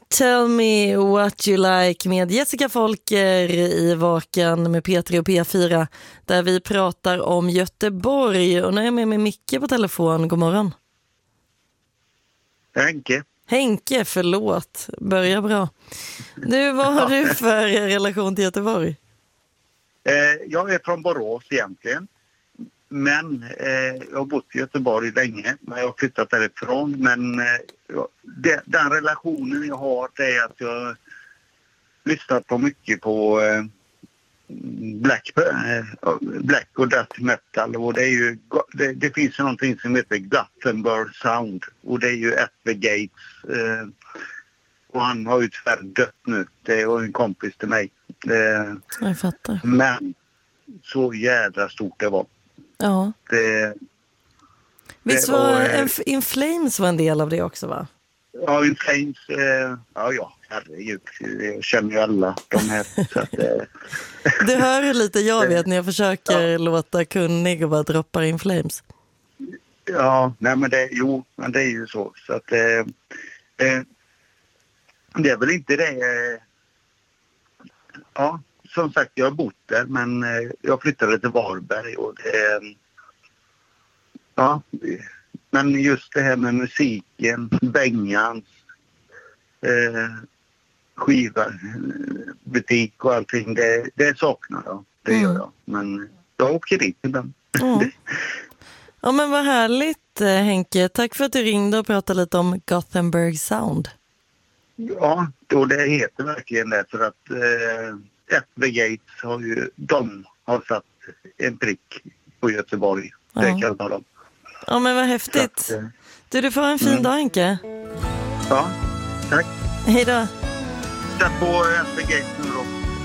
Tell me what you like med Jessica Folker i Vaken med P3 och P4 där vi pratar om Göteborg. Och nu är jag med Micke på telefon. God morgon. Henke, förlåt. Börja bra. Du, vad har du för relation till Göteborg? Jag är från Borås egentligen. Men jag har bott i Göteborg länge. Men jag har flyttat därifrån. Men den relationen jag har är att jag lyssnat på mycket på black och death metal. Och det är ju, det finns ju någonting som heter Gothenburg Sound. Och det är ju at the Gates. Och han har ju tyvärr dött nu. Det är en kompis till mig. Jag fattar. Men så jädra stort det var. Ja. Visst var In Flames var en del av det också, va? Ja, In Flames, herregud. Jag känner ju alla de här. Så att, Du hör hur lite jag vet när jag försöker låta kunnig och bara droppar In Flames. Ja, nej men det är ju så. Så att det är väl inte det. Ja, som sagt, jag har bott där, men jag flyttade till Varberg och men just det här med musiken, Bengans, skiva, butik och allting, det saknar jag. Det gör jag. Men jag åker dit ibland. Ja, men vad härligt, Henke. Tack för att du ringde och pratade lite om Gothenburg Sound. Ja, då det heter verkligen det, för att at the Gates har satt en prick på Göteborg. Det kan jag tala om. Ja, men vad häftigt. Så att, du får en fin dag, Henke. Ja, tack. Hej då. Sätt på at the Gates nu då.